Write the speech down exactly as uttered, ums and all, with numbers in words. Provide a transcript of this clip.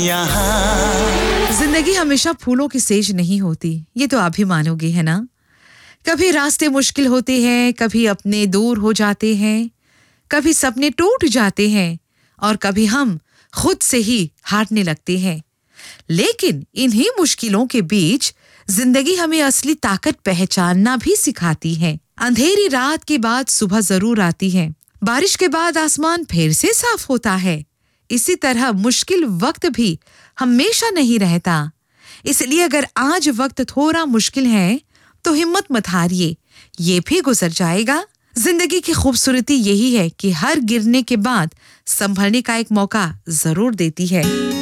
यहाँ। जिंदगी हमेशा फूलों की सेज नहीं होती, ये तो आप भी मानोगे, है ना? कभी रास्ते मुश्किल होते हैं, कभी अपने दूर हो जाते हैं, कभी सपने टूट जाते हैं और कभी हम खुद से ही हारने लगते हैं। लेकिन इन्हीं मुश्किलों के बीच जिंदगी हमें असली ताकत पहचानना भी सिखाती है। अंधेरी रात के बाद सुबह जरूर आती है, बारिश के बाद आसमान फिर से साफ होता है। इसी तरह मुश्किल वक्त भी हमेशा नहीं रहता। इसलिए अगर आज वक्त थोड़ा मुश्किल है तो हिम्मत मत हारिए, ये भी गुजर जाएगा। जिंदगी की खूबसूरती यही है कि हर गिरने के बाद संभलने का एक मौका जरूर देती है।